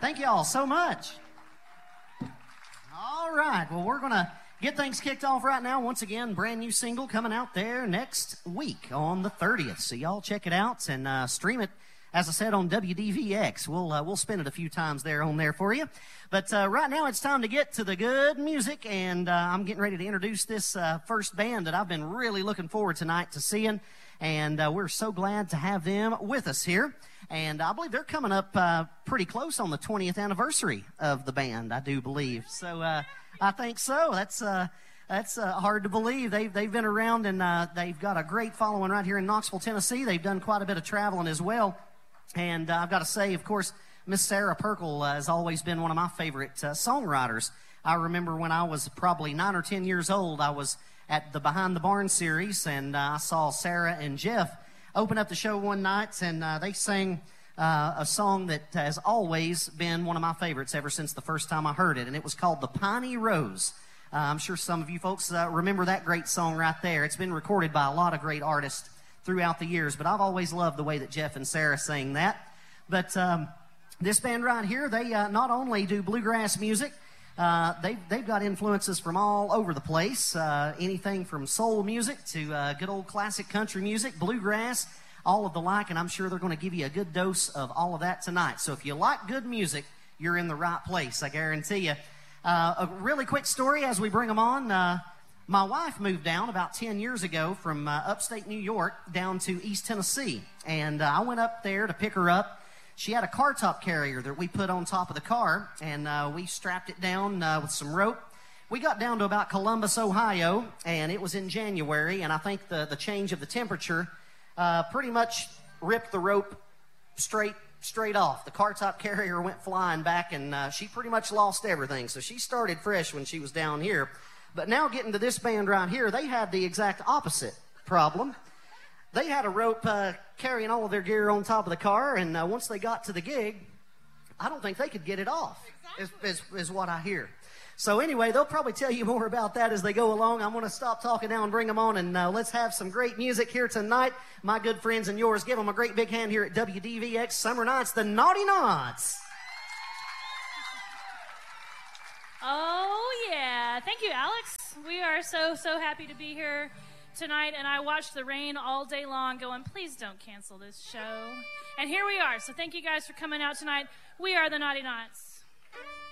Thank you all so much. All right. Well, we're going to get things kicked off right now. Once again, brand new single coming out there next week on the 30th. So y'all check it out and stream it, as I said, on WDVX. We'll spin it a few times there on there for you. But right now it's time to get to the good music, and I'm getting ready to introduce this first band that I've been really looking forward tonight to seeing. And we're so glad to have them with us here. And I believe they're coming up pretty close on the 20th anniversary of the band, I do believe. So I think so. That's hard to believe. They've been around, and they've got a great following right here in Knoxville, Tennessee. They've done quite a bit of traveling as well. And I've got to say, of course, Miss Sarah Perkle has always been one of my favorite songwriters. I remember when I was probably 9 or 10 years old, I was at the Behind the Barn series, and I saw Sarah and Jeff open up the show one night, and they sang a song that has always been one of my favorites ever since the first time I heard it, and it was called The Piney Rose. I'm sure some of you folks remember that great song right there. It's been recorded by a lot of great artists throughout the years, but I've always loved the way that Jeff and Sarah sang that. But this band right here, they not only do bluegrass music, they've got influences from all over the place, anything from soul music to good old classic country music, bluegrass, all of the like, and I'm sure they're going to give you a good dose of all of that tonight. So if you like good music, you're in the right place, I guarantee you. A really quick story as we bring them on. My wife moved down about 10 years ago from upstate New York down to East Tennessee, and I went up there to pick her up. She had a car top carrier that we put on top of the car, and we strapped it down with some rope. We got down to about Columbus, Ohio, and it was in January, and I think the change of the temperature pretty much ripped the rope straight off. The car top carrier went flying back, and she pretty much lost everything. So she started fresh when she was down here. But now getting to this band right here, they had the exact opposite problem. They had a rope carrying all of their gear on top of the car, and once they got to the gig, I don't think they could get it off, is what I hear. So anyway, they'll probably tell you more about that as they go along. I'm going to stop talking now and bring them on, and let's have some great music here tonight. My good friends and yours, give them a great big hand here at WDVX Summer Nights, the Naughty Knots. Oh, yeah. Thank you, Alex. We are so happy to be here tonight, and I watched the rain all day long going, please don't cancel this show. And here we are. So thank you guys for coming out tonight. We are the Naughty Knots.